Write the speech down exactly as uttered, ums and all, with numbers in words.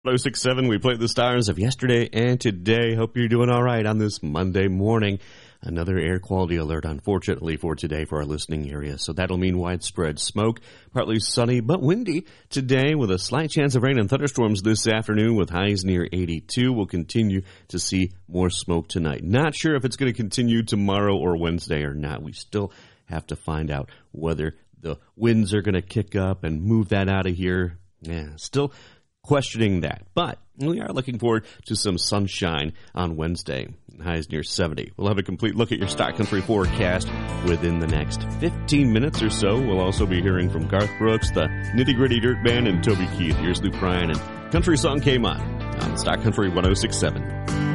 oh six seven, we played the stars of yesterday and today. Hope you're doing all right on this Monday morning. Another air quality alert, unfortunately, for today for our listening area. So that'll mean widespread smoke, partly sunny but windy today with a slight chance of rain and thunderstorms this afternoon with highs near eighty-two. We'll continue to see more smoke tonight. Not sure if it's going to continue tomorrow or Wednesday or not. We still have to find out whether the winds are going to kick up and move that out of here. Yeah, still questioning that. But we are looking forward to some sunshine on Wednesday. Highs near seventy. We'll have a complete look at your Stock Country forecast within the next fifteen minutes or so. We'll also be hearing from Garth Brooks, the Nitty Gritty Dirt Band, and Toby Keith. Here's Luke Bryan, and Country Song Came On on Stock Country one oh six seven.